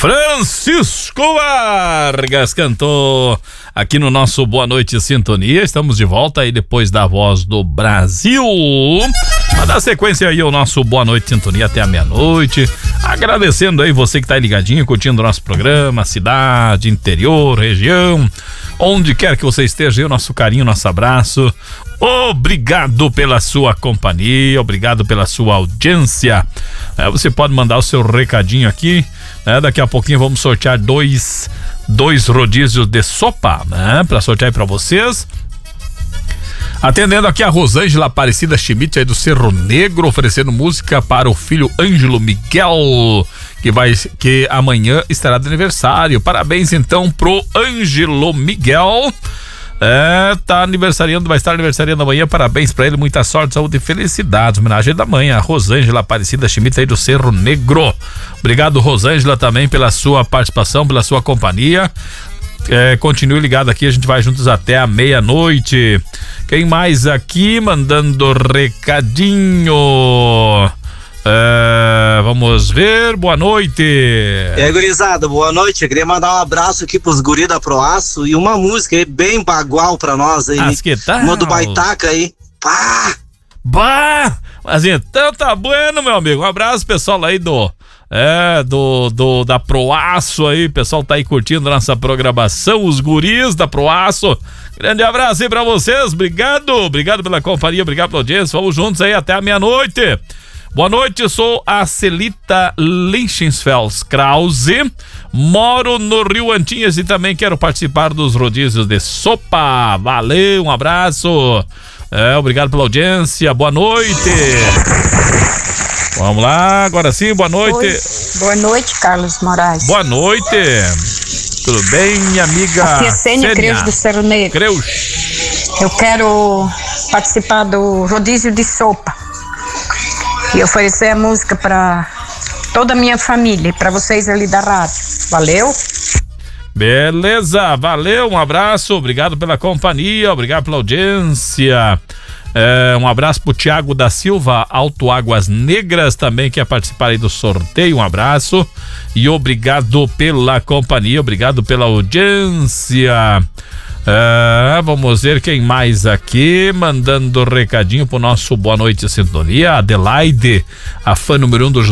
Francisco Vargas cantou aqui no nosso Boa Noite Sintonia. Estamos de volta aí depois da Voz do Brasil. Mas dá sequência aí ao nosso Boa Noite Sintonia até a meia-noite. Agradecendo aí você que tá aí ligadinho, curtindo o nosso programa, cidade, interior, região, onde quer que você esteja, aí o nosso carinho, nosso abraço. Obrigado pela sua companhia, obrigado pela sua audiência. Você pode mandar o seu recadinho aqui, daqui a pouquinho vamos sortear dois rodízios de sopa, para sortear aí pra vocês. Atendendo aqui a Rosângela Aparecida Schmidt aí do Cerro Negro, oferecendo música para o filho Ângelo Miguel, que amanhã estará de aniversário. Parabéns então pro Ângelo Miguel. Vai estar aniversariando amanhã, parabéns pra ele, muita sorte, saúde e felicidades. Homenagem da mãe, a Rosângela Aparecida Schmidt aí do Cerro Negro. Obrigado, Rosângela, também pela sua participação, pela sua companhia. Continue ligado aqui, a gente vai juntos até a meia-noite. Quem mais aqui mandando recadinho? Vamos ver, boa noite. Gurizada, boa noite. Eu queria mandar um abraço aqui pros guris da Proaço e uma música aí bem bagual pra nós aí. Uma do Baitaca aí. Pá! Bah! Mas então tá bueno, meu amigo. Um abraço, pessoal aí da Proaço aí. O pessoal tá aí curtindo nossa programação, os guris da Proaço. Grande abraço aí pra vocês. Obrigado pela companhia, obrigado pela audiência. Vamos juntos aí até a meia-noite. Boa noite, eu sou a Celita Lichtenfels Krause, moro no Rio Antinhas e também quero participar dos rodízios de sopa. Valeu, um abraço. Obrigado pela audiência, boa noite. Vamos lá, agora sim, boa noite. Oi. Boa noite, Carlos Moraes. Boa noite. Tudo bem, minha amiga? Aqui é Sênia Creus do Cerro Negro. Creus. Eu quero participar do rodízio de sopa e oferecer a música para toda a minha família e para vocês ali da rádio. Valeu? Beleza, valeu, um abraço, obrigado pela companhia, obrigado pela audiência. Um abraço pro Tiago da Silva, Alto Águas Negras, também quer participar aí do sorteio, um abraço e obrigado pela companhia, obrigado pela audiência. Vamos ver quem mais aqui mandando recadinho pro nosso Boa Noite Sintonia. Adelaide, a fã número 1 do